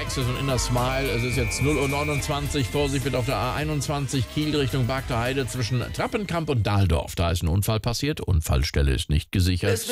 Längstes und Inner Smile. Es ist jetzt 0:29 Uhr. Vorsicht wird auf der A21 Kiel Richtung Bargter Heide zwischen Trappenkamp und Dahldorf. Da ist ein Unfall passiert. Unfallstelle ist nicht gesichert.